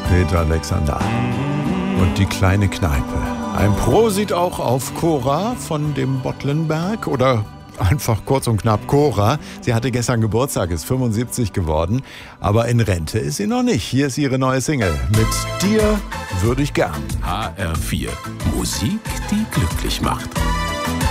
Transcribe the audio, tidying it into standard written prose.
Peter Alexander und die kleine Kneipe. Ein Prosit auch auf Cora von dem Bottlenberg oder einfach kurz und knapp Cora. Sie hatte gestern Geburtstag, ist 75 geworden, aber in Rente ist sie noch nicht. Hier ist ihre neue Single. Mit dir würde ich gern. HR4. Musik, die glücklich macht.